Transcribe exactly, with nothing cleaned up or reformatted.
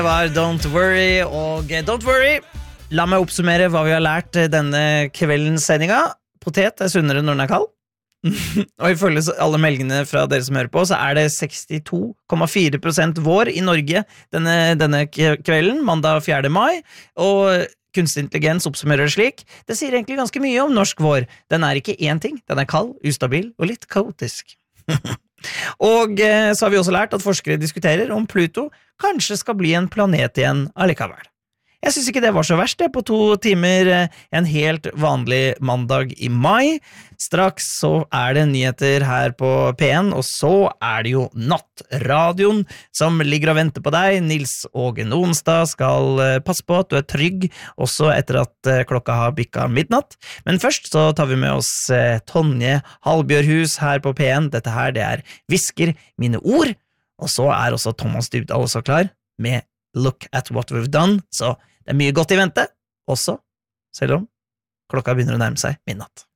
Det var Don't Worry, og Don't Worry. La meg oppsummere hva vi har lært denne kveldens sendinga. Potet er sunnere når den er kald. Og ifølge alle meldingene fra dere som hører på, så er det sekstito komma fire prosent vår i Norge denne, denne kvelden, mandag fjerde mai, og kunstig intelligens oppsummerer det slik. Det sier egentlig ganske mye om norsk vår. Den er ikke én ting, den er kald, ustabil og litt kaotisk. Og eh, så har vi også lært at forskere diskuterer om Pluto kanskje skal bli en planet igjen allikevel. Jeg synes ikke det var så verst det, på to timer en helt vanlig mandag i mai. Straks så er det nyheter her på P en, og så er det jo nattradioen som ligger og venter på deg. Nils Åge Nonstad skal passe på at du er trygg, også etter at klokka har bikket midnatt. Men først så tar vi med oss Tonje Halbjørhus her på P en. Dette her, det er Hvisker mine ord, og så er også Thomas Dybdahl også klar med Look at what we've done, så det er mye godt i vente, også selv om klokka begynner å nærme seg midnatt.